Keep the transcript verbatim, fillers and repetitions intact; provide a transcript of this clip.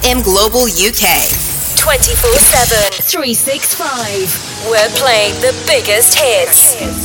F M Global U K. twenty-four seven, three sixty-five. We're playing the biggest hits.